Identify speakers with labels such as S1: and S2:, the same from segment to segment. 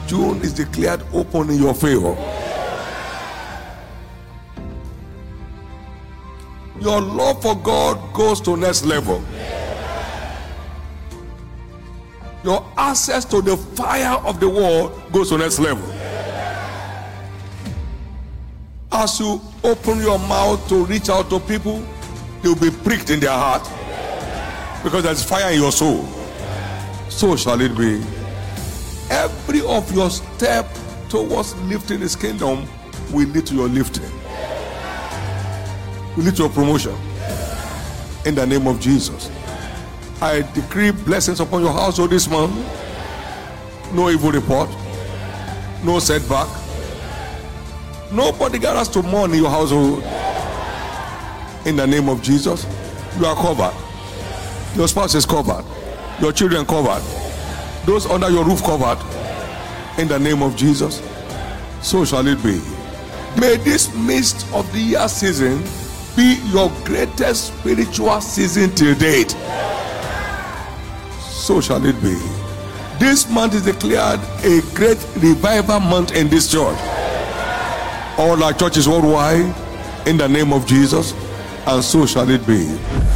S1: June is declared open in your favor. Your love for God goes to next level. Your access to the fire of the world goes to next level. As you open your mouth to reach out to people, they'll be pricked in their heart because there's fire in your soul. So shall it be. Every of your step towards lifting His kingdom will lead to your lifting, will lead to your promotion. In the name of Jesus, I decree blessings upon your household this month. No evil report, no setback. Nobody gathers to mourn in your household. In the name of Jesus, you are covered. Your spouse is covered. Your children covered. Those under your roof covered. In the name of Jesus, so shall it be. May this midst of the year season be your greatest spiritual season till date. So shall it be. This month is declared a great revival month in this church. All our churches worldwide, in the name of Jesus, and so shall it be.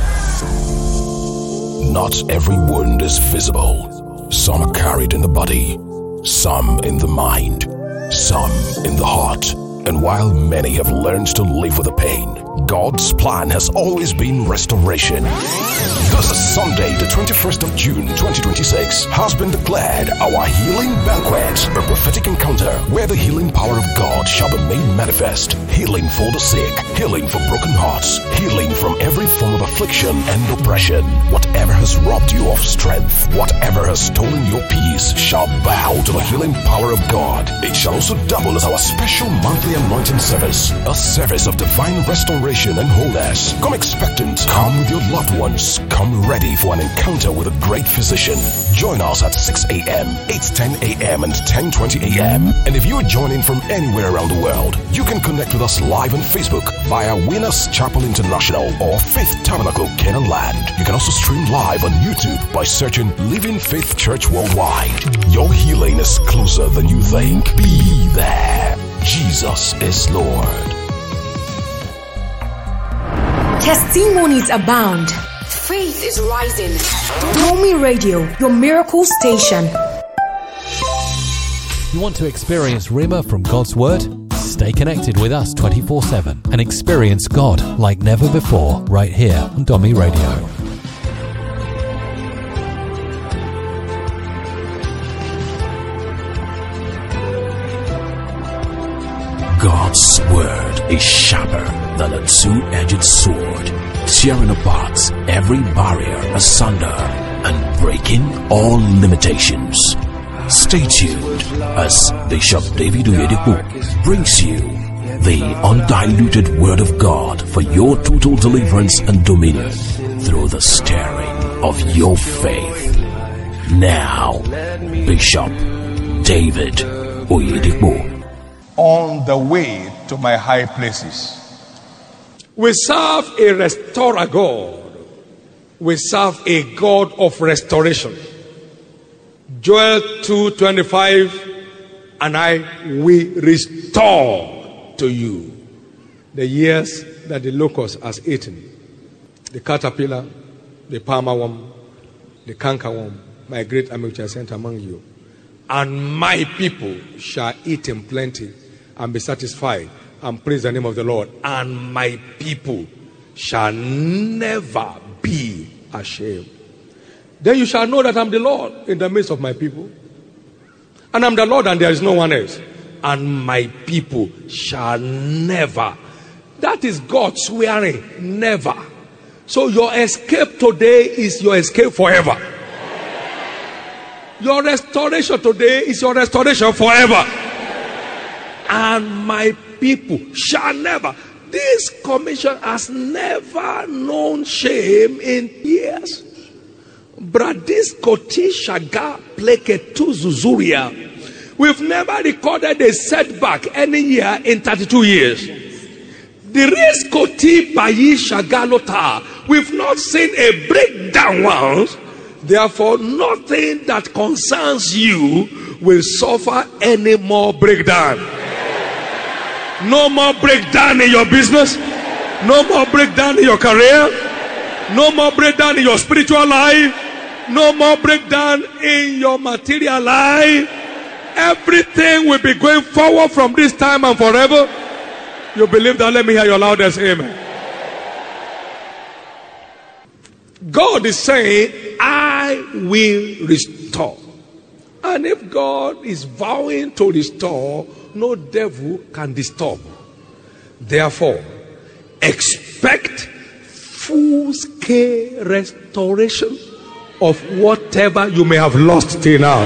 S2: Not every wound is visible. Some are carried in the body, some in the mind, some in the heart. And while many have learned to live with the pain, God's plan has always been restoration. This is Sunday, the 21st of June, 2026, has been declared our healing banquet, a prophetic encounter where the healing power of God shall be made manifest. Healing for the sick, healing for broken hearts, healing from every form of affliction and oppression. Whatever has robbed you of strength, whatever has stolen your peace, shall bow to the healing power of God. It shall also double as our special monthly anointing service, a service of divine restoration and wholeness. Come expectant, come with your loved ones, come ready for an encounter with a great physician. Join us at 6 a.m., 8:10 a.m. and 10:20 a.m. And if you are joining from anywhere around the world, you can connect with us live on Facebook via Winners Chapel International or Faith Tabernacle Canaan Land. You can also stream live on YouTube by searching Living Faith Church Worldwide. Your healing is closer than you think. Be there. Jesus is Lord.
S3: Testimonies abound.
S4: Faith is rising.
S3: Domi Radio, your miracle station.
S5: You want to experience Rhema from God's Word? Stay connected with us 24/7 and experience God like never before right here on Domi Radio.
S2: God's word is sharper than a two-edged sword, tearing apart every barrier asunder and breaking all limitations. Stay tuned as Bishop David Oyedepo brings you the undiluted word of God for your total deliverance and dominion through the stirring of your faith. Now, Bishop David Oyedepo.
S1: On the way to my high places. We serve a restorer God. We serve a God of restoration. Joel 2:25, and I will restore to you the years that the locust has eaten. The caterpillar, the palmer worm, the cankerworm, my great army which I sent among you. And my people shall eat in plenty and be satisfied and praise the name of the Lord. And my people shall never be ashamed. Then you shall know that I'm the Lord in the midst of my people. And I'm the Lord and there is no one else. And my people shall never. That is God swearing, never. So your escape today is your escape forever. Your restoration today is your restoration forever. And my people shall never. This commission has never known shame in years. Bradiskoti Shaga Pleketu Zuzuria. We've never recorded a setback any year in 32 years. The Riskoti Bayi Shagalota. We've not seen a breakdown once. Therefore, nothing that concerns you will suffer any more breakdown. No more breakdown in your business. No more breakdown in your career. No more breakdown in your spiritual life. No more breakdown in your material life. Everything will be going forward from this time and forever. You believe that? Let me hear your loudest amen. God is saying, I will restore. And if God is vowing to restore, no devil can disturb. Therefore, expect full-scale restoration of whatever you may have lost till now.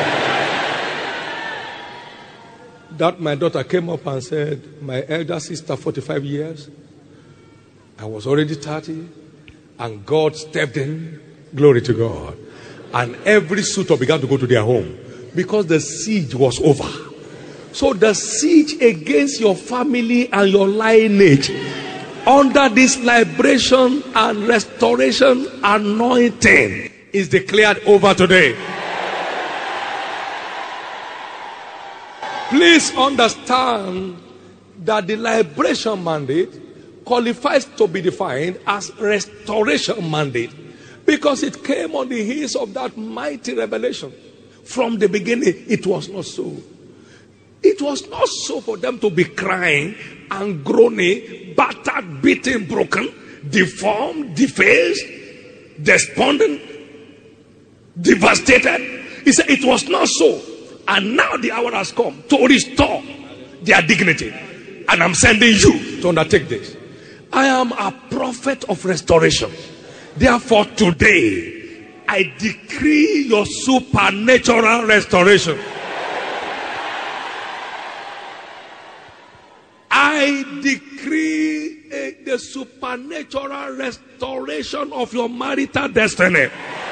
S1: That my daughter came up and said, my elder sister, 45 years, I was already 30, and God stepped in. Glory to God. And every suitor began to go to their home because the siege was over. So the siege against your family and your lineage, under this liberation and restoration anointing, is declared over today. Please understand that the liberation mandate qualifies to be defined as restoration mandate, because it came on the heels of that mighty revelation. From the beginning, it was not so. It was not so for them to be crying and groaning, battered, beaten, broken, deformed, defaced, despondent, devastated. He said it was not so. And now the hour has come to restore their dignity. And I'm sending you to undertake this. I am a prophet of restoration. Therefore today, I decree your supernatural restoration. I decree the supernatural restoration of your marital destiny.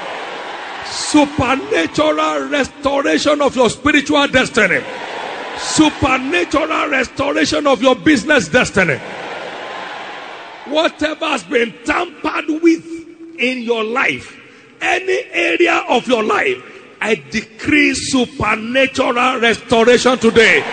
S1: Supernatural restoration of your spiritual destiny. Supernatural restoration of your business destiny. Whatever has been tampered with in your life, any area of your life, I decree supernatural restoration today.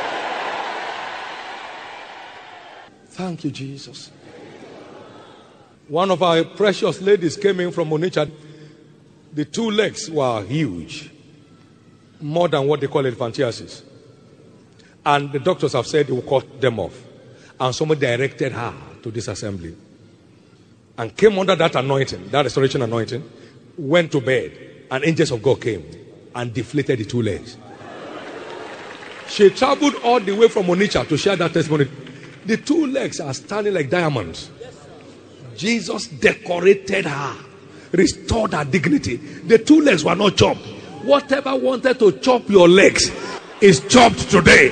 S1: Thank you, Jesus. One of our precious ladies came in from Onitsha. The two legs were huge, more than what they call elephantiasis. And the doctors have said they will cut them off. And someone directed her to this assembly and came under that anointing, that restoration anointing, went to bed, and angels of God came and deflated the two legs. She traveled all the way from Onitsha to share that testimony. The two legs are standing like diamonds. Jesus decorated her, restored her dignity. The two legs were not chopped. Whatever wanted to chop your legs is chopped today.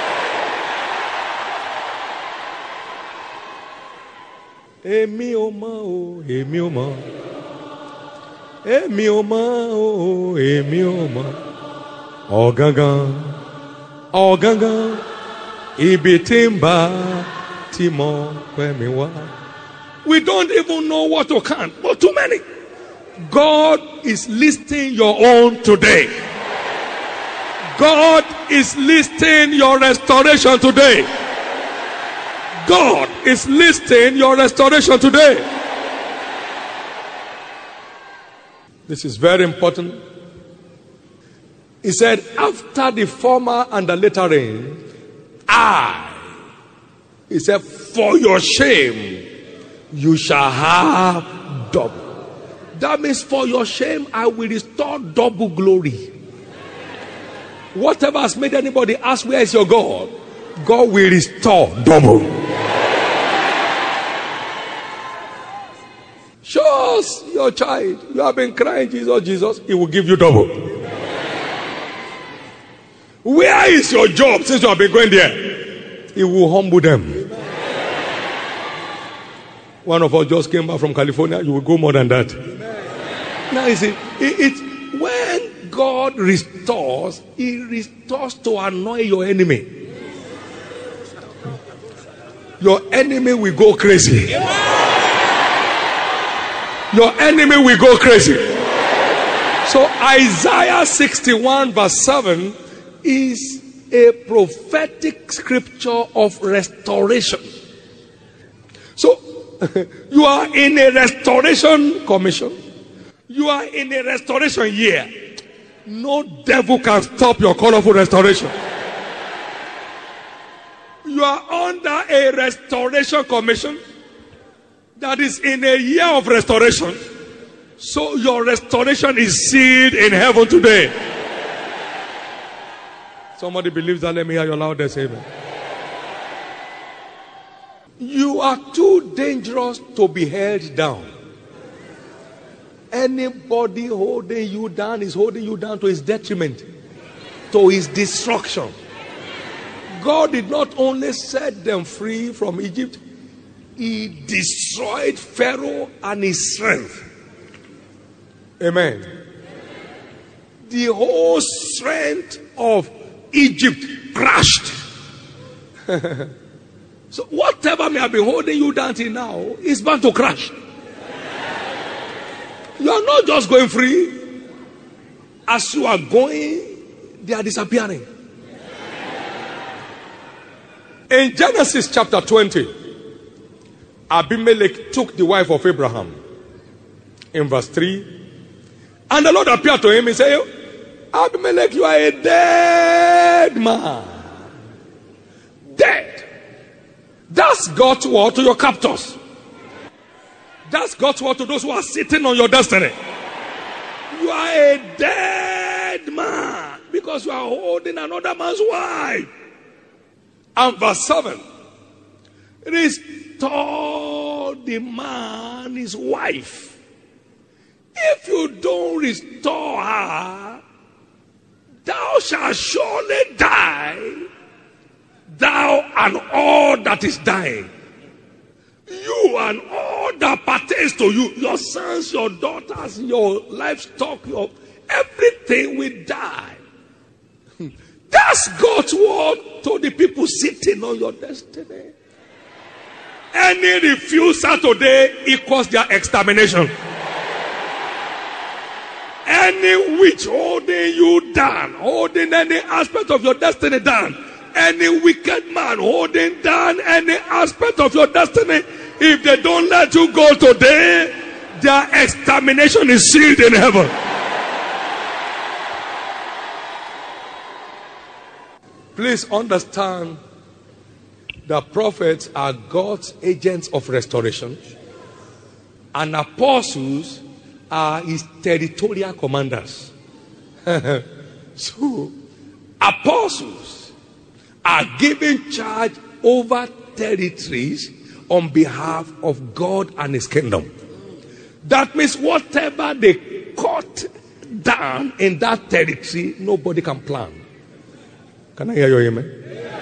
S1: Emi oma o, emi oma. Emi oma o, emi oma. Ogangan, ogangan. Ibitimba timo kwemiwa. We don't even know what to count, but too many. God is listing your own today. God is listing your restoration today. God is listing your restoration today. This is very important. He said, after the former and the latter rain, he said, for your shame, you shall have double. That means for your shame, I will restore double glory. Whatever has made anybody ask, where is your God? God will restore double. Show us your child. You have been crying, Jesus, Jesus. He will give you double. Where is your job since you have been going there? He will humble them. One of us just came back from California. You will go more than that. Now you see, when God restores, He restores to annoy your enemy. Your enemy will go crazy. Your enemy will go crazy. So Isaiah 61 verse 7 is a prophetic scripture of restoration. So you are in a restoration commission. You are in a restoration year. No devil can stop your colorful restoration. You are under a restoration commission that is in a year of restoration. So your restoration is sealed in heaven today. Somebody believes that? Let me hear your loudest amen. You are too dangerous to be held down. Anybody holding you down is holding you down to his detriment, to his destruction. God did not only set them free from Egypt, he destroyed Pharaoh and his strength. Amen. The whole strength of Egypt crashed. So whatever may have been holding you down till now is bound to crash. You are not just going free. As you are going, they are disappearing. In Genesis chapter 20, Abimelech took the wife of Abraham. In verse 3, and the Lord appeared to him and said, Abimelech, you are a dead man. Dead. That's God's word to your captors. That's God's word to those who are sitting on your destiny. You are a dead man because you are holding another man's wife. And verse 7, restore the man his wife. If you don't restore her, thou shalt surely die, thou and all that is dying. You and all that pertains to you, your sons, your daughters, your livestock, your everything will die. That's God's word to the people sitting on your destiny. Any refusal today equals their extermination. Any witch holding you down, holding any aspect of your destiny down, any wicked man holding down any aspect of your destiny, if they don't let you go today, their extermination is sealed in heaven. Please understand that prophets are God's agents of restoration, and apostles are his territorial commanders. So, apostles are given charge over territories on behalf of God and his kingdom. That means whatever they cut down in that territory, nobody can plan. Can I hear you, amen?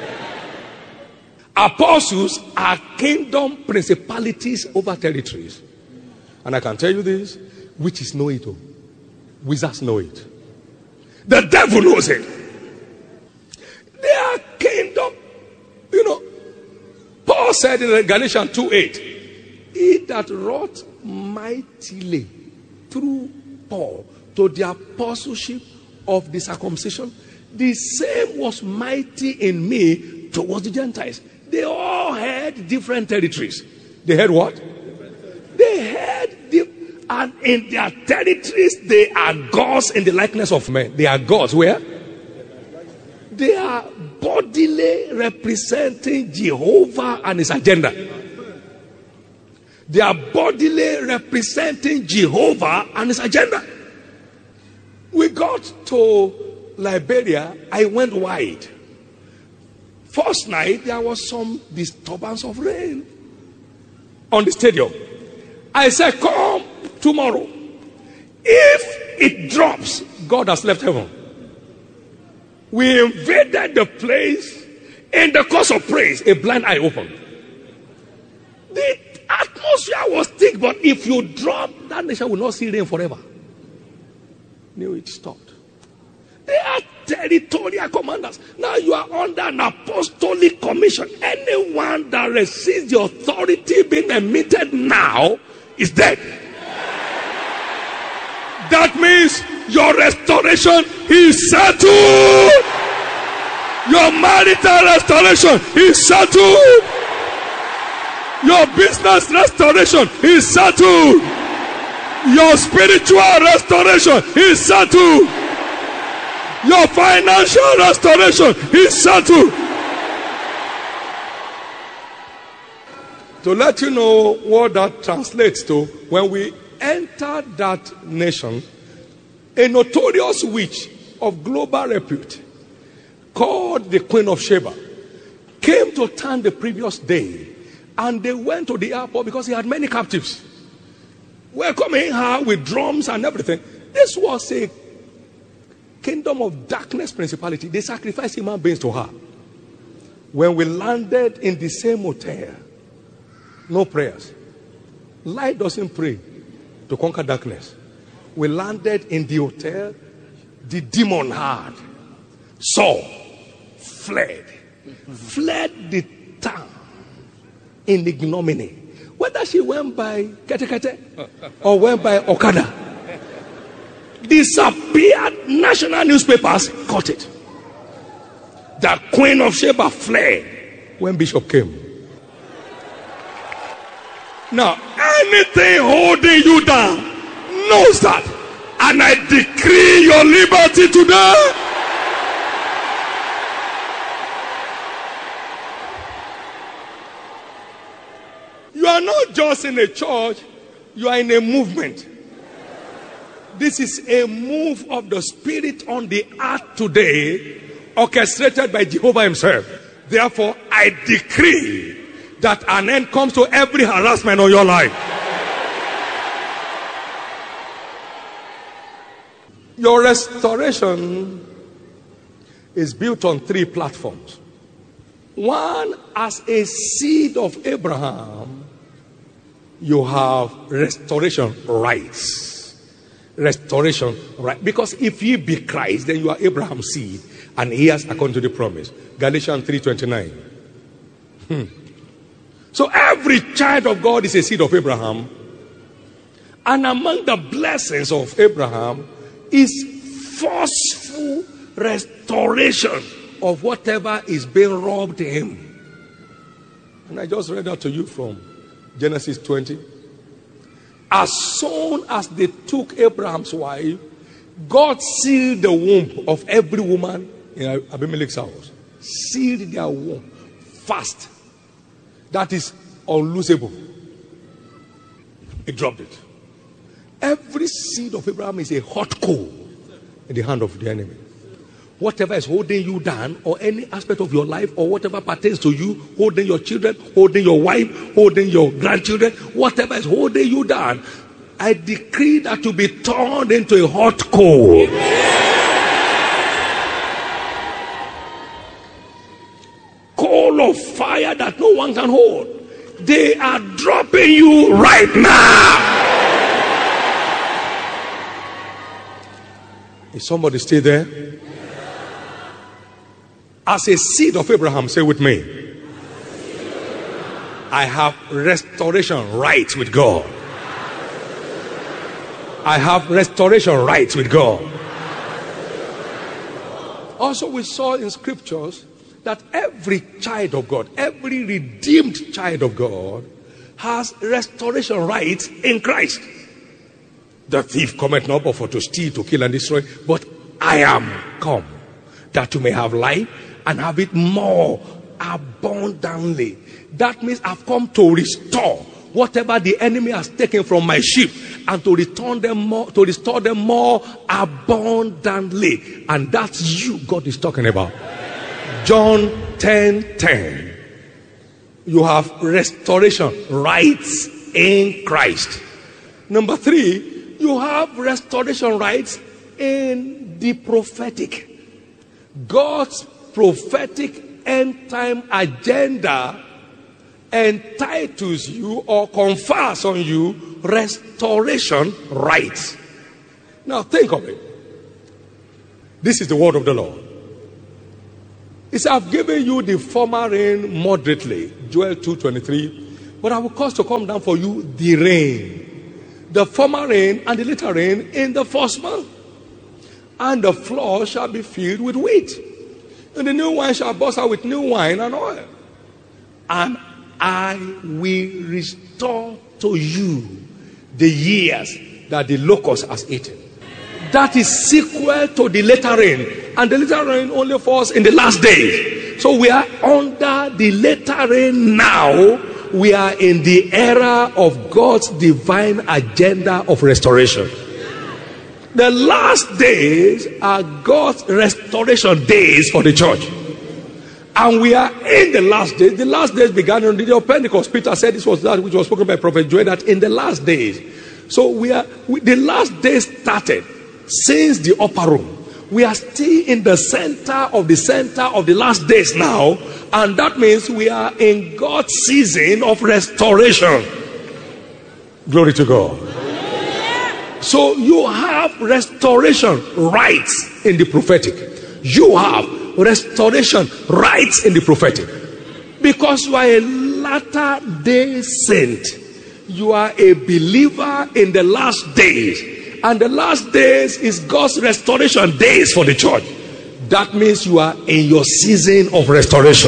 S1: Apostles are kingdom principalities over territories. And I can tell you this, witches know it. Wizards know it. The devil knows it. They are kingdom. You know, Paul said in Galatians 2:8, he that wrought mightily through Paul to the apostleship of the circumcision, the same was mighty in me towards the Gentiles. They all had different territories. They had what? They had and in their territories, they are gods in the likeness of men. They are gods. Where? They are bodily representing Jehovah and his agenda. They are bodily representing Jehovah and his agenda. We got to Liberia. I went wide. First night, there was some disturbance of rain on the stadium. I said, come tomorrow. If it drops, God has left heaven. We invaded the place. In the course of praise, a blind eye opened. The atmosphere was thick, but if you drop, that nation will not see rain forever. Knew it stopped. They are territorial commanders. Now you are under an apostolic commission. Anyone that resists the authority being emitted now is dead. That means your restoration is settled. Your marital restoration is settled. Your business restoration is settled. Your spiritual restoration is settled. Your financial restoration is settled. To let you know what that translates to, when we entered that nation, a notorious witch of global repute called the Queen of Sheba came to town the previous day, and they went to the airport because he had many captives, welcoming her with drums and everything. This was a kingdom of darkness principality. They sacrificed human beings to her. When we landed in the same hotel, no prayers. Light doesn't pray to conquer darkness. We landed in the hotel. The demon had saw, fled the town in ignominy. Whether she went by kete or went by Okada, disappeared. National newspapers caught it. The Queen of Sheba fled when Bishop came. Now, anything holding you down knows that. And I decree your liberty today. You are not just in a church, you are in a movement. This is a move of the Spirit on the earth today, orchestrated by Jehovah himself. Therefore, I decree that an end comes to every harassment on your life. Your restoration is built on 3 platforms. One, as a seed of Abraham, you have restoration rights. Restoration right. Because if ye be Christ, then you are Abraham's seed, and heirs according to the promise. Galatians 3:29. So every child of God is a seed of Abraham. And among the blessings of Abraham is forceful restoration of whatever is being robbed him. And I just read that to you from Genesis 20. As soon as they took Abraham's wife, God sealed the womb of every woman in Abimelech's house. Sealed their womb fast. That is unloosable. He dropped it. Every seed of Abraham is a hot coal in the hand of the enemy. Whatever is holding you down, or any aspect of your life, or whatever pertains to you, holding your children, holding your wife, holding your grandchildren, whatever is holding you down, I decree that to be turned into a hot coal. Coal of fire that no one can hold. They are dropping you right now. Is somebody still there? As a seed of Abraham, say with me, I have restoration rights with God. I have restoration rights with God. Also, we saw in scriptures that every child of God, every redeemed child of God, has restoration rights in Christ. The thief cometh not but for to steal, to kill, and destroy. But I am come that you may have life and have it more abundantly. That means I've come to restore whatever the enemy has taken from my sheep, and to return them more, to restore them more abundantly. And that's you God is talking about. John 10:10. You have restoration rights in Christ. Number 3, you have restoration rights in the prophetic. God's prophetic end time agenda entitles you or confers on you restoration rights. Now think of it. This is the word of the Lord. He said, I've given you the former rain moderately, Joel 2:23, but I will cause to come down for you the rain, the former rain and the later rain in the first month. and the floor shall be filled with wheat. And the new wine shall burst out with new wine and oil. And I will restore to you the years that the locust has eaten. That is sequel to the latter rain. And the latter rain only falls in the last days. So we are under the latter rain now. We are in the era of God's divine agenda of restoration. The last days are God's restoration days for the church. And we are in the last days. The last days began on the day of Pentecost. Peter said this was that which was spoken by Prophet Joel, that in the last days. So the last days started since the upper room. We are still in the center of the last days now. And that means we are in God's season of restoration. Glory to God. So you have restoration rights in the prophetic. You have restoration rights in the prophetic. Because you are a latter day saint. You are a believer in the last days. And the last days is God's restoration days for the church. That means you are in your season of restoration.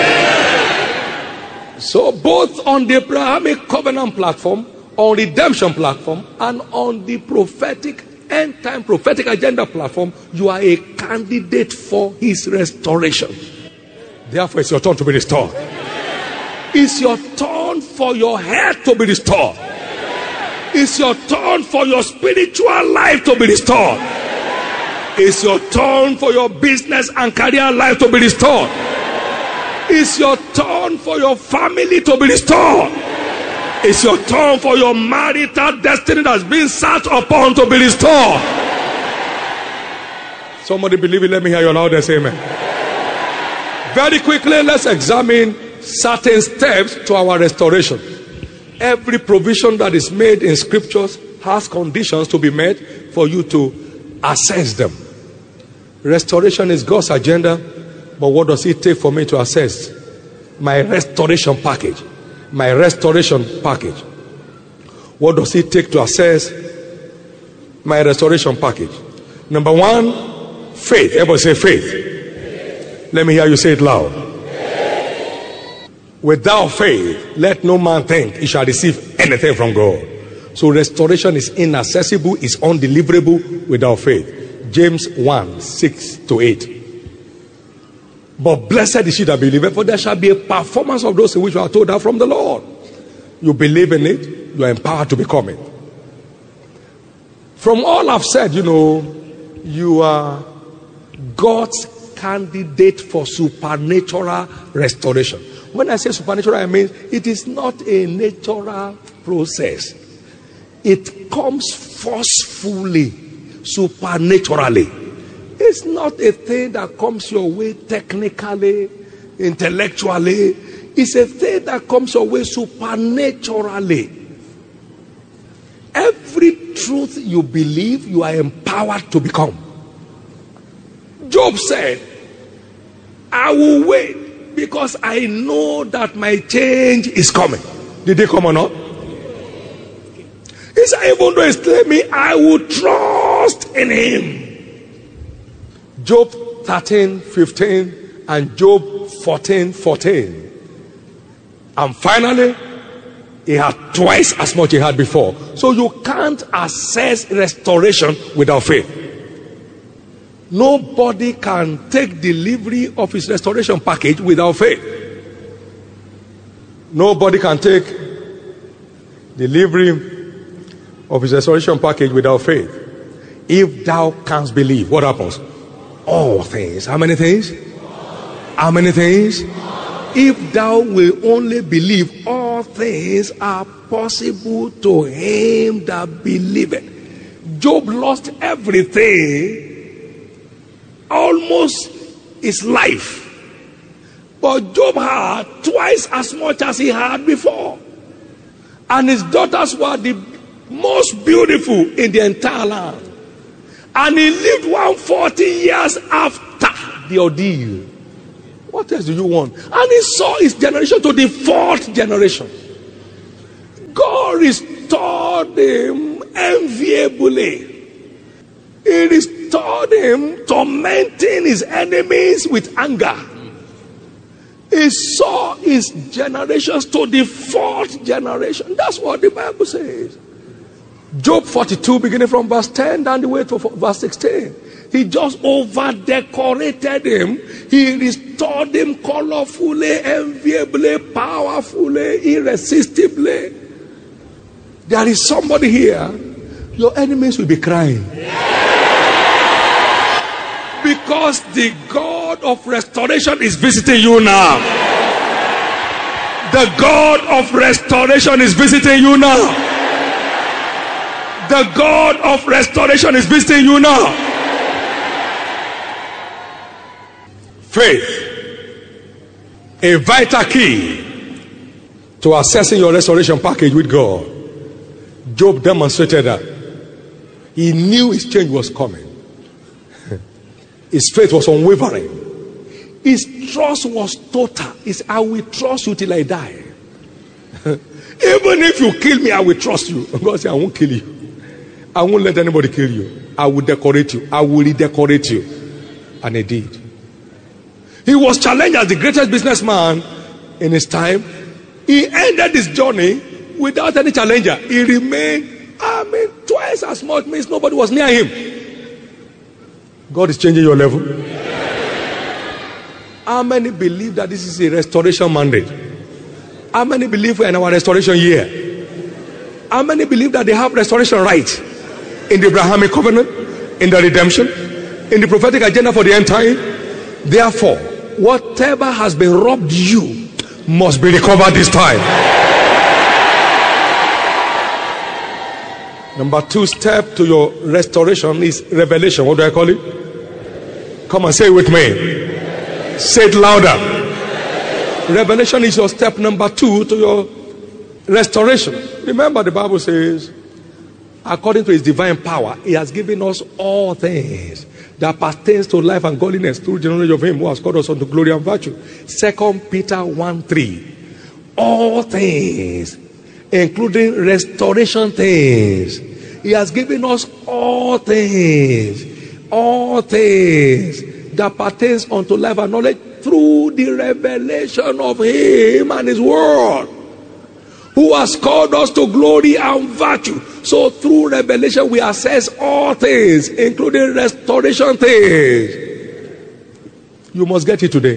S1: So both on the Abrahamic covenant platform, on redemption platform, and on the prophetic end time prophetic agenda platform, you are a candidate for his restoration. Therefore, it's your turn to be restored. It's your turn for your head to be restored. It's your turn for your spiritual life to be restored. It's your turn for your business and career life to be restored. It's your turn for your family to be restored. It's your turn for your marital destiny that's been sat upon to be restored. Somebody believe it, let me hear your loudest amen. Very quickly, let's examine certain steps to our restoration. Every provision that is made in scriptures has conditions to be met for you to assess them. Restoration is God's agenda, but what does it take for me to assess my restoration package? My restoration package. What does it take to assess my restoration package? Number one, faith. Everybody say faith. Let me hear you say it loud. Without faith, let no man think he shall receive anything from God. So restoration is inaccessible, is undeliverable without faith. James 1, 6-8. But blessed is she that believeth, for there shall be a performance of those in which you are told that from the Lord. You believe in it, you are empowered to become it. From all I've said, you are God's candidate for supernatural restoration. When I say supernatural, I mean it is not a natural process. It comes forcefully, supernaturally. It's not a thing that comes your way technically, intellectually. It's a thing that comes your way supernaturally. Every truth you believe, you are empowered to become. Job said, I will wait because I know that my change is coming. Did it come or not? He said, even though he's telling me, I will trust in him. Job 13:15 and Job 14:14. And finally, he had twice as much he had before. So you can't assess restoration without faith. Nobody can take delivery of his restoration package without faith. Nobody can take delivery of his restoration package without faith. If thou canst believe, what happens? All things. How many things? How many things? If thou will only believe, all things are possible to him that believeth. Job lost everything, almost his life. But Job had twice as much as he had before. And his daughters were the most beautiful in the entire land. And he lived 140 years after the ordeal. What else do you want? And he saw his generation to the fourth generation. God restored him enviably. He restored restored him, tormenting his enemies with anger. He saw his generations to the fourth generation. That's what the Bible says. Job 42, beginning from verse 10 down the way to verse 16. He just over-decorated him. He restored him colorfully, enviably, powerfully, irresistibly. There is somebody here, your enemies will be crying. Because the God of restoration is visiting you now. The God of restoration is visiting you now. The God of restoration is visiting you now. Faith, a vital key to accessing your restoration package with God. Job demonstrated that. He knew his change was coming. His faith was unwavering. His trust was total. He said, I will trust you till I die. Even if you kill me, I will trust you. God said, I won't kill you. I won't let anybody kill you. I will decorate you. I will redecorate you. And he did. He was challenged as the greatest businessman in his time. He ended his journey without any challenger. He remained, twice as much, means nobody was near him. God is changing your level. How many believe that this is a restoration mandate? How many believe we're in our restoration year? How many believe that they have restoration right in the Abrahamic covenant, in the redemption, in the prophetic agenda for the end time? Therefore, whatever has been robbed you must be recovered this time. Number 2 step to your restoration is revelation. What do I call it? Come and say it with me. Say it louder. Revelation is your step number 2 to your restoration. Remember, the Bible says, according to his divine power, he has given us all things that pertains to life and godliness through the knowledge of him who has called us unto glory and virtue. 2 Peter 1:3. All things, including restoration things. He has given us all things that pertains unto life and knowledge through the revelation of him and his word, who has called us to glory and virtue. So through revelation we access all things, including restoration things. You must get it today.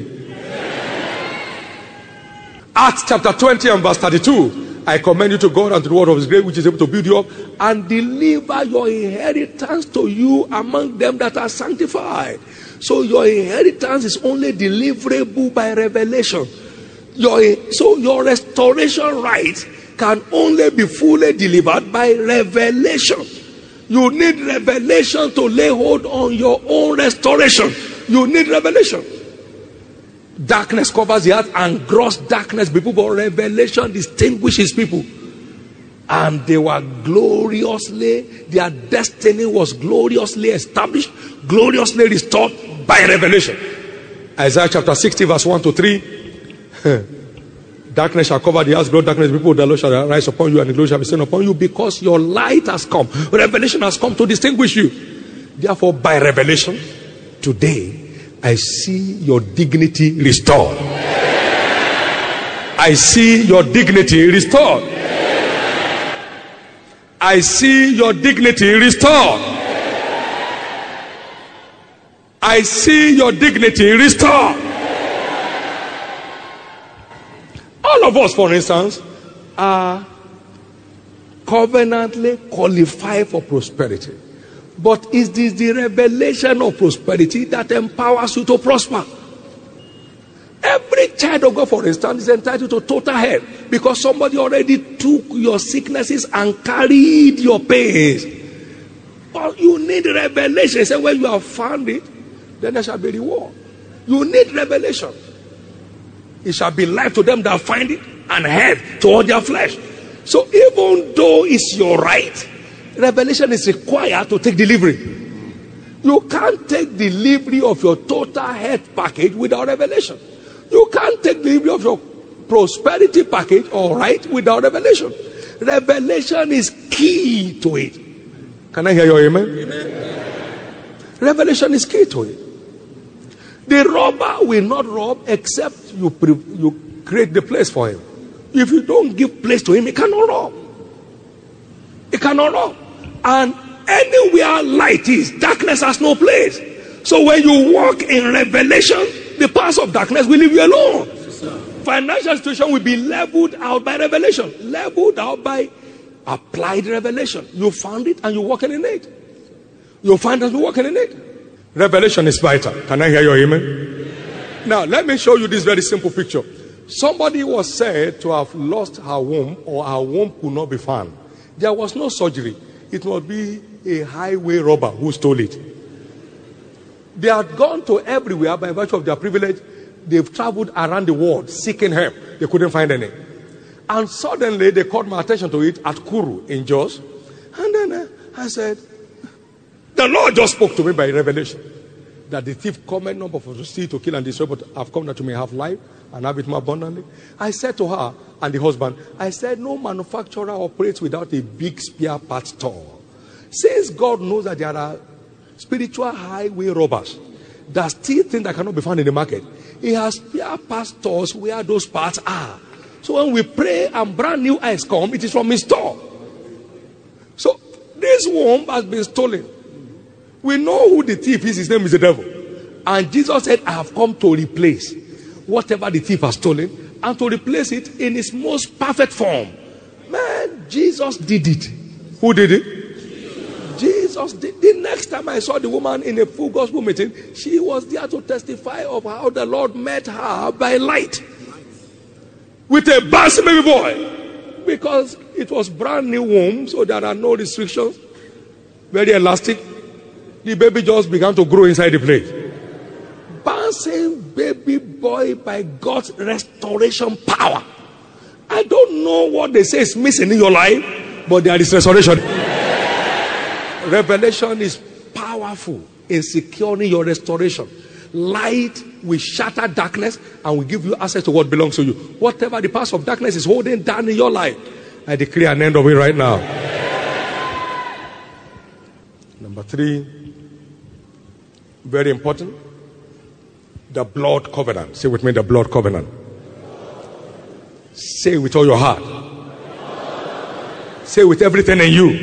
S1: Acts chapter 20 and verse 32. I commend you to God and to the word of his grace, which is able to build you up and deliver your inheritance to you among them that are sanctified. So your inheritance is only deliverable by revelation. So your restoration right can only be fully delivered by revelation. You need revelation to lay hold on your own restoration. You need revelation. Darkness covers the earth and gross darkness people, but revelation distinguishes people. And they were gloriously, their destiny was gloriously established, gloriously restored by revelation. Isaiah chapter 60 verse 1 to 3. Darkness shall cover the earth, gross darkness people, the Lord shall rise upon you and the glory shall be seen upon you, because your light has come. Revelation has come to distinguish you. Therefore, by revelation, today, I see your dignity restored. I see your dignity restored. I see your dignity restored. I see your dignity restored. All of us, for instance, are covenantly qualified for prosperity. But is this the revelation of prosperity that empowers you to prosper? Every child of God, for instance, is entitled to total health because somebody already took your sicknesses and carried your pains. But you need revelation. He said, when you have found it, then there shall be reward. You need revelation. It shall be life to them that find it and health to all their flesh. So even though it's your right, revelation is required to take delivery. You can't take delivery of your total health package without revelation. You can't take delivery of your prosperity package, all right, without revelation. Revelation is key to it. Can I hear your amen? Amen. Revelation is key to it. The robber will not rob except you create the place for him. If you don't give place to him, he cannot rob. He cannot rob. And anywhere light is, darkness has no place. So when you walk in revelation, the powers of darkness will leave you alone. Financial situation will be leveled out by revelation, leveled out by applied revelation. You found it and you're walking in it. You find that you're walking in it. Revelation is vital. Can I hear your amen? Now let me show you this very simple picture. Somebody was said to have lost her womb, or her womb could not be found. There was no surgery. It must be a highway robber who stole it. They had gone to everywhere by virtue of their privilege. They've traveled around the world seeking help. They couldn't find any. And suddenly they called my attention to it at Kuru in Jos. And then I said, the Lord just spoke to me by revelation that the thief cometh not but for to steal, to kill, and destroy, but I've come that you may have life and have it more abundantly. I said to her and the husband, I said, no manufacturer operates without a big spare part store. Since God knows that there are spiritual highway robbers that steal things that cannot be found in the market, he has spare part stores where those parts are. So when we pray and brand new eyes come, it is from his store. So this womb has been stolen. We know who the thief is. His name is the devil. And Jesus said, I have come to replace whatever the thief has stolen and to replace it in its most perfect form. Man, Jesus did it. Who did it? Jesus did. The next time I saw the woman in a full gospel meeting, she was there to testify of how the Lord met her by light with a bouncing baby boy, because it was brand new womb, so there are no restrictions, very elastic. The baby just began to grow inside the place. Bouncing baby boy by God's restoration power. I don't know what they say is missing in your life, but there is restoration. Revelation is powerful in securing your restoration. Light will shatter darkness and will give you access to what belongs to you. Whatever the powers of darkness is holding down in your life, I decree an end of it right now. Number 3, very important, the blood covenant. Say with me, the blood covenant. Say with all your heart. Say with everything in you.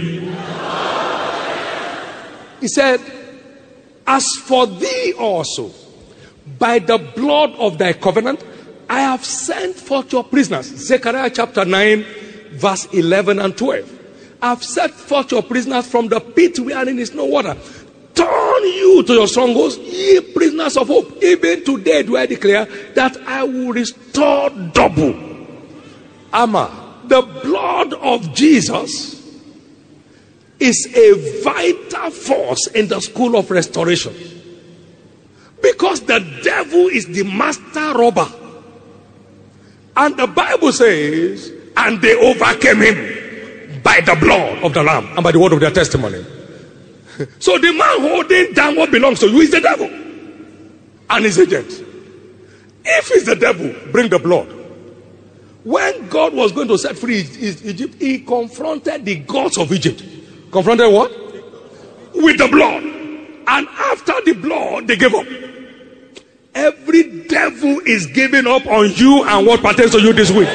S1: He said, as for thee also, by the blood of thy covenant, I have sent forth your prisoners. Zechariah chapter 9, verse 11 and 12. I have set forth your prisoners from the pit wherein is no water. Turn you to your strongholds, ye prisoners of hope. Even today do I declare that I will restore double. Amma, the blood of Jesus is a vital force in the school of restoration. Because the devil is the master robber. And the Bible says, and they overcame him by the blood of the Lamb and by the word of their testimony. So the man holding down what belongs to you is the devil and his agent. If it's the devil, bring the blood. When God was going to set free Egypt, he confronted the gods of Egypt. Confronted what? With the blood. And after the blood, they gave up. Every devil is giving up on you and what pertains to you this week.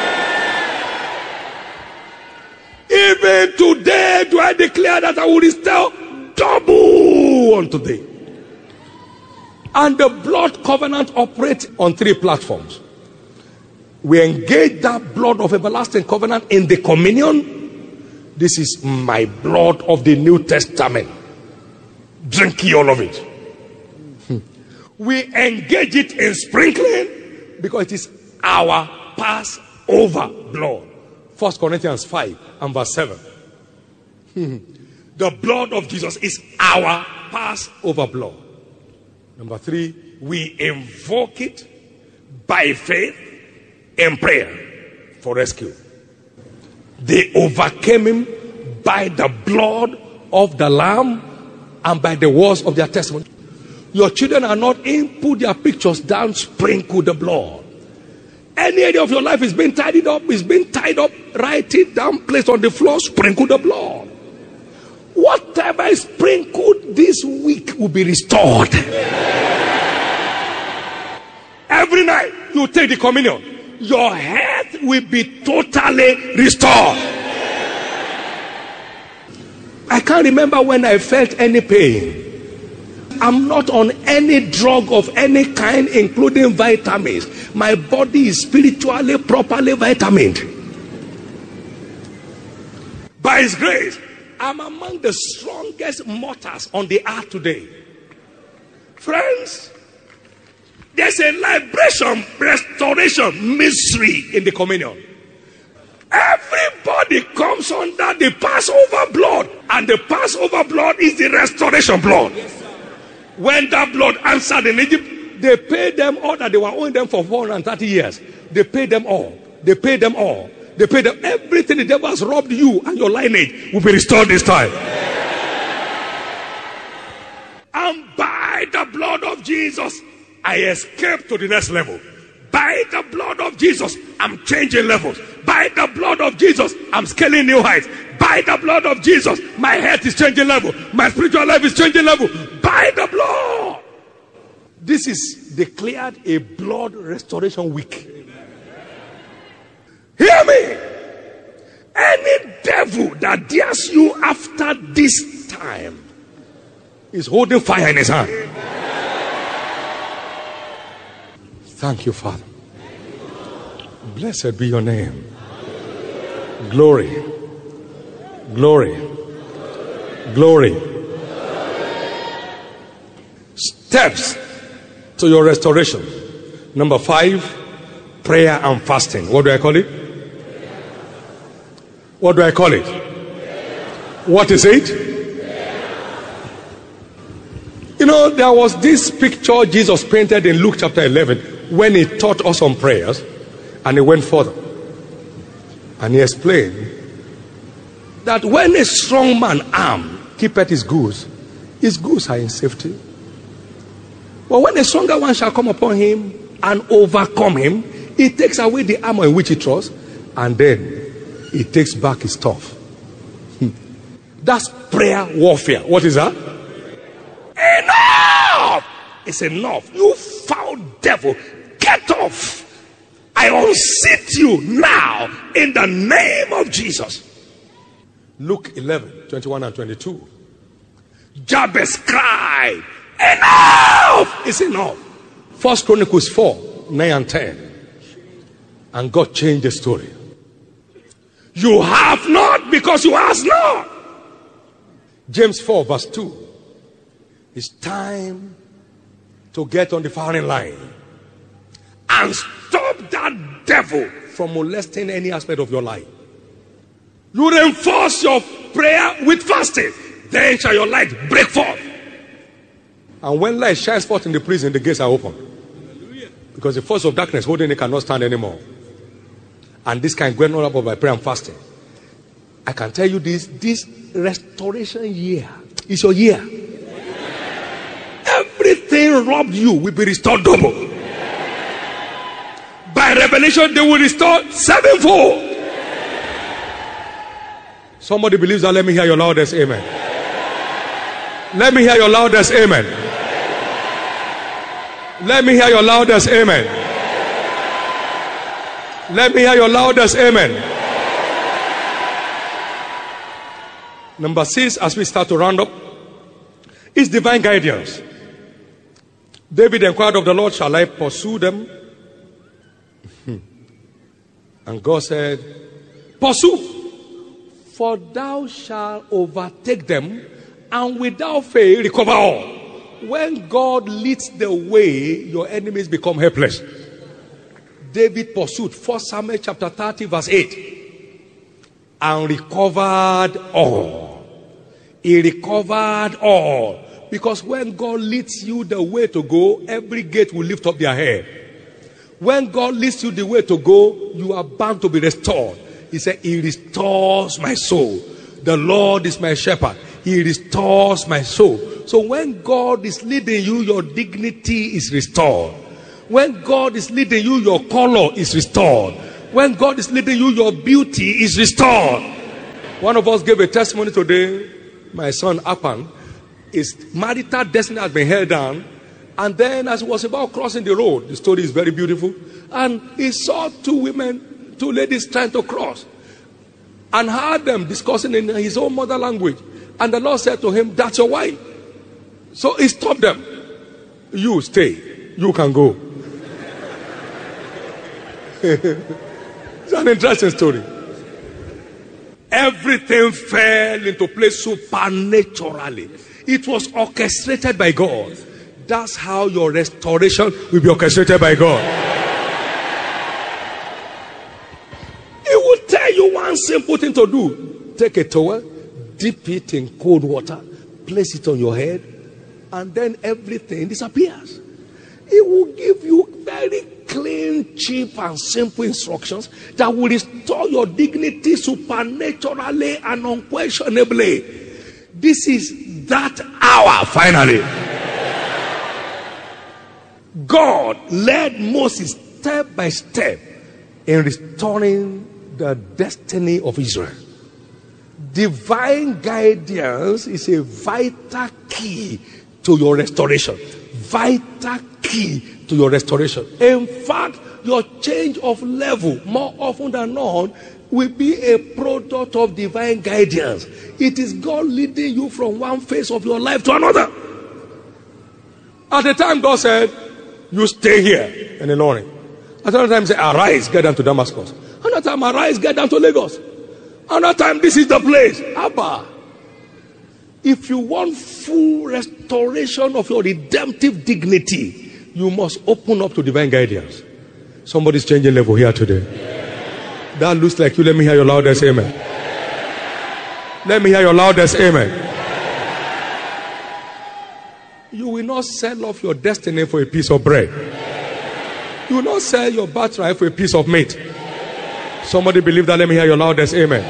S1: Even today do I declare that I will restore double unto thee. And the blood covenant operates on 3 platforms. We engage that blood of everlasting covenant in the communion. This is my blood of the New Testament. Drink ye all of it. We engage it in sprinkling because it is our Passover blood. 1 Corinthians 5 and verse 7. The blood of Jesus is our Passover blood. Number 3, we invoke it by faith in prayer for rescue. They overcame him by the blood of the Lamb and by the words of their testimony. Your children are not in, put their pictures down, sprinkle the blood. Any area of your life is being tidied up, write it down, place on the floor, sprinkle the blood. Whatever is sprinkled this week will be restored. Every night you take the communion, your health will be totally restored. I can't remember when I felt any pain. I'm not on any drug of any kind, including vitamins. My body is spiritually properly vitamined. By His grace, I'm among the strongest mortals on the earth today. Friends, there's a liberation, restoration mystery in the communion. Everybody comes under the Passover blood, and the Passover blood is the restoration blood. When that blood answered in Egypt, they paid them all that they were owing them for 430 years. They paid them all. They paid them all. They paid them everything the devil has robbed you and your lineage will be restored this time. And by the blood of Jesus, I escape to the next level. By the blood of Jesus, I'm changing levels. By the blood of Jesus, I'm scaling new heights. By the blood of Jesus, my health is changing level. My spiritual life is changing level. By the blood. This is declared a blood restoration week. Hear me. Any devil that dares you after this time is holding fire in his hand. Thank you, Father. Blessed be your name. Glory. Glory. Glory. Steps to your restoration. Number 5, prayer and fasting. What do I call it? What do I call it? What is it? You know, there was this picture Jesus painted in Luke chapter 11 when he taught us on prayers, and he went further and he explained that when a strong man armed keepeth his goods are in safety. But when a stronger one shall come upon him and overcome him, he takes away the armor in which he trusts, and then he takes back his stuff. That's prayer warfare. What is that? Enough! It's enough. You foul devil, get off. I unseat you now in the name of Jesus. Luke 11:21 and 22. Jabez cried, enough! It's enough. 1 Chronicles 4:9 and 10. And God changed the story. You have not because you ask not. James 4 verse 2. It's time to get on the firing line and stop that devil from molesting any aspect of your life. You reinforce your prayer with fasting. Then shall your light break forth. And when light shines forth in the prison, the gates are open. Because the force of darkness holding it cannot stand anymore. And this can go on about by prayer and fasting. I can tell you this restoration year is your year. Everything robbed you will be restored double. By revelation, they will restore sevenfold. Somebody believes that? Let me hear your loudest amen. Let me hear your loudest amen. Let me hear your loudest amen. Let me hear your loudest amen. Number 6, as we start to round up, is divine guidance. David inquired of the Lord, shall I pursue them? And God said, pursue. For thou shalt overtake them, and without fail recover all. When God leads the way, your enemies become helpless. David pursued 1 Samuel chapter 30 verse 8 and recovered all. He recovered all. Because when God leads you the way to go, every gate will lift up their head. When God leads you the way to go, you are bound to be restored. He said, he restores my soul. The Lord is my shepherd. He restores my soul. So when God is leading you, your dignity is restored. When God is leading you, your color is restored. When God is leading you, your beauty is restored. One of us gave a testimony today my son Apan, his marital destiny has been held down. And then as he was about crossing the road, the story is very beautiful, and he saw two ladies trying to cross, and heard them discussing in his own mother language. And the Lord said to him, that's your wife. So he stopped them. You stay. You can go. It's an interesting story. Everything fell into place supernaturally. It was orchestrated by God. That's how your restoration will be orchestrated by God. He will tell you one simple thing to do. Take a towel, dip it in cold water, place it on your head, and then everything disappears. He will give you very clean, cheap, and simple instructions that will restore your dignity supernaturally and unquestionably. This is that hour, finally. God led Moses step by step in restoring the destiny of Israel. Divine guidance is a vital key to your restoration. Vital key to your restoration. In fact, your change of level, more often than not, will be a product of divine guidance. It is God leading you from one phase of your life to another. At the time, God said, you stay here in the morning. Another time, say, arise, get down to Damascus. Another time, arise, get down to Lagos. Another time, this is the place. Abba. If you want full restoration of your redemptive dignity, you must open up to divine guidance. Somebody's changing level here today. That looks like you. Let me hear your loudest amen. Let me hear your loudest amen. You will not sell off your destiny for a piece of bread. You will not sell your birthright for a piece of meat. Somebody believe that? Let me hear your loudest amen.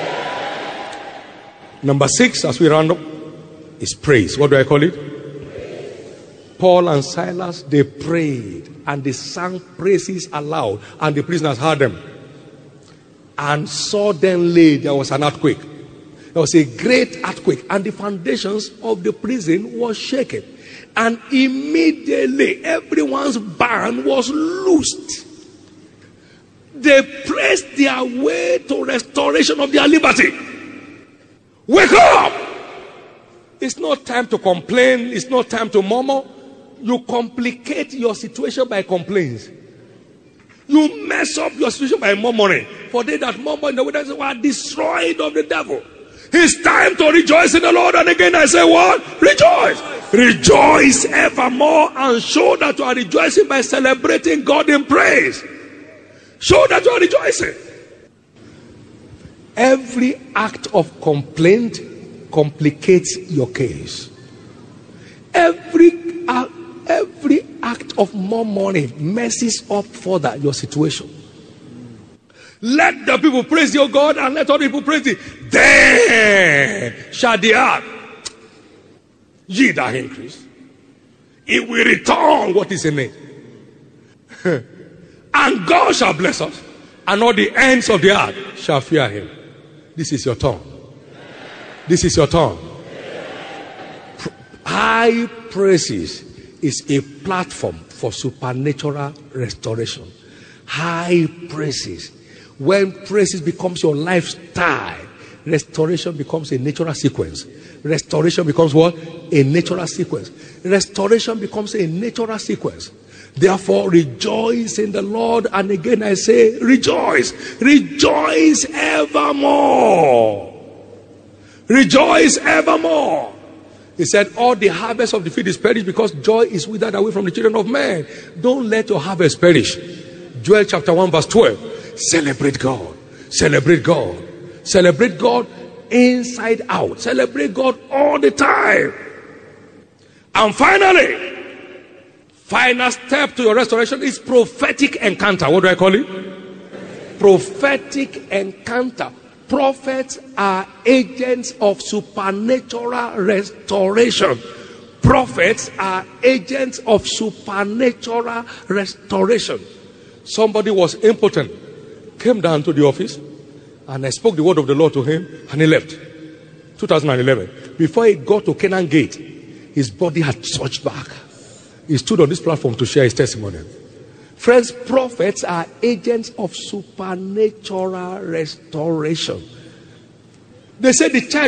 S1: Number 6, as we round up, is praise. What do I call it? Paul and Silas, they prayed and they sang praises aloud, and the prisoners heard them. And suddenly there was an earthquake. There was a great earthquake, and the foundations of the prison was shaken. And immediately everyone's band was loosed. They pressed their way to restoration of their liberty. Wake up! It's not time to complain. It's not time to murmur. You complicate your situation by complaints. You mess up your situation by murmuring. For they that murmur in the wilderness were destroyed of the devil. It's time to rejoice in the Lord. And again I say what? Rejoice. Rejoice evermore, and show that you are rejoicing by celebrating God in praise. Show that you are rejoicing. Every act of complaint complicates your case. Every act of murmuring messes up further your situation. Let the people praise your God, and let other people praise thee. Then shall the earth ye that increase, it will return what is in it. And God shall bless us, and all the ends of the earth shall fear him. This is your turn. This is your turn. High praises is a platform for supernatural restoration. High praises. When praises becomes your lifestyle, restoration becomes a natural sequence. Restoration becomes what? A natural sequence. Restoration becomes a natural sequence. Therefore, rejoice in the Lord. And again I say, rejoice. Rejoice evermore. Rejoice evermore. He said, all the harvest of the field is perished, because joy is withered away from the children of men. Don't let your harvest perish. Joel chapter 1 verse 12. Celebrate God. Celebrate God. Celebrate God inside out. Celebrate God all the time. And finally, final step to your restoration is prophetic encounter. What do I call it? Prophetic encounter. Prophets are agents of supernatural restoration. Prophets are agents of supernatural restoration. Somebody was impotent, came down to the office, and I spoke the word of the Lord to him, and he left. 2011. Before he got to Canaan Gate, his body had surged back. He stood on this platform to share his testimony. Friends, prophets are agents of supernatural restoration. They said the child